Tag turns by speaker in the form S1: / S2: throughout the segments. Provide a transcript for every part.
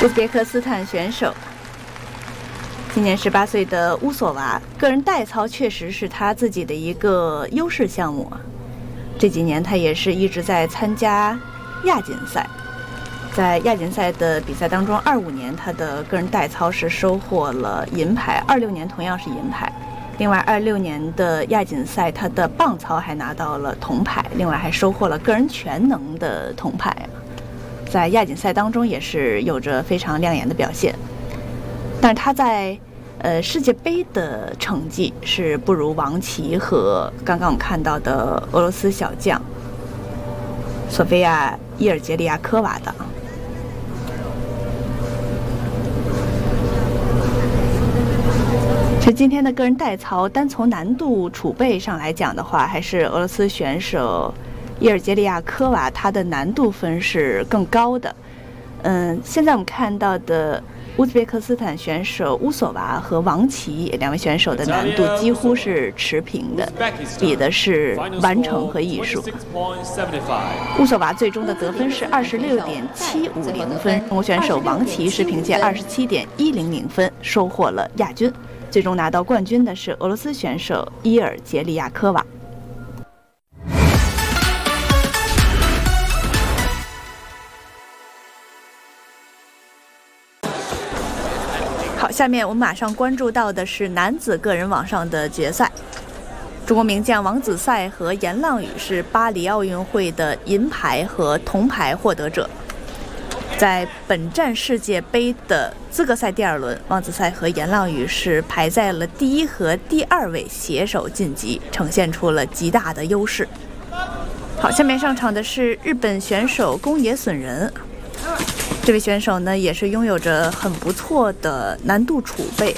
S1: 乌兹别克斯坦选手，今年18岁的乌索娃，个人代操确实是他自己的一个优势项目啊。这几年他也是一直在参加亚锦赛，在亚锦赛的比赛当中，25年他的个人代操是收获了银牌，26年同样是银牌。另外26年的亚锦赛，他的棒操还拿到了铜牌，另外还收获了个人全能的铜牌。在亚锦赛当中也是有着非常亮眼的表现，但是他在世界杯的成绩是不如王琦和刚刚我们看到的俄罗斯小将索菲亚·伊尔杰利亚科娃的。其实今天的个人代操，单从难度储备上来讲的话，还是俄罗斯选手伊尔杰利亚科娃她的难度分是更高的。现在我们看到的乌兹别克斯坦选手乌索娃和王琦两位选手的难度几乎是持平的，比的是完成和艺术。乌索娃最终的得分是26.750分，中国选手王琦是凭借27.100分收获了亚军。最终拿到冠军的是俄罗斯选手伊尔杰利亚科娃。好，下面我们马上关注到的是男子个人网上的决赛。中国名将王子赛和严浪宇是巴黎奥运会的银牌和铜牌获得者。在本站世界杯的资格赛第2轮，王子赛和严浪宇是排在了第1和第2位，携手晋级，呈现出了极大的优势。好，下面上场的是日本选手宫野隼人。这位选手呢，也是拥有着很不错的难度储备。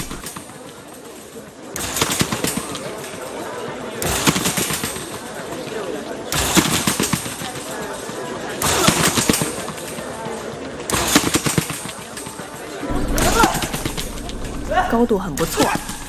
S1: 高度很不错。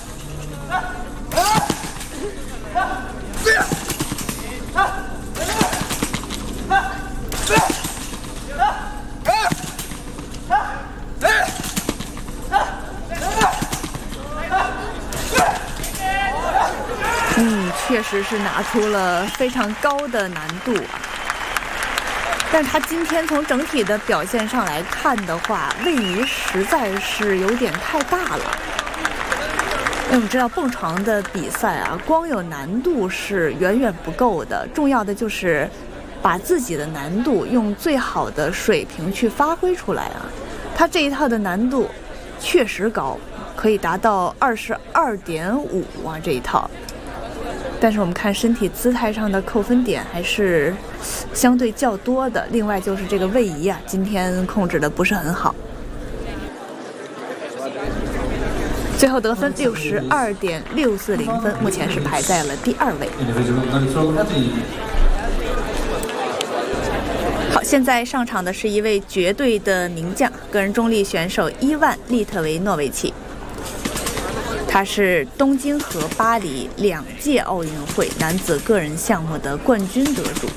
S1: 确实是拿出了非常高的难度啊。但是他今天从整体的表现上来看的话，位移实在是有点太大了。因为我们知道蹦床的比赛啊，光有难度是远远不够的，重要的就是把自己的难度用最好的水平去发挥出来啊。他这一套的难度确实高，可以达到22.5啊，这一套。但是我们看身体姿态上的扣分点还是相对较多的，另外就是这个位移啊，今天控制的不是很好。最后得分62.640分，目前是排在了第2位。好，现在上场的是一位绝对的名将，个人中立选手伊万·利特维诺维奇。他是东京和巴黎2届奥运会男子个人项目的冠军得主。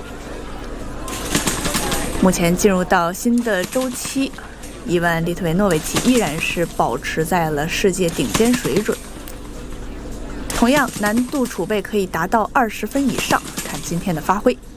S1: 目前进入到新的周期，伊万·利特维诺维奇依然是保持在了世界顶尖水准。同样，难度储备可以达到20分以上，看今天的发挥。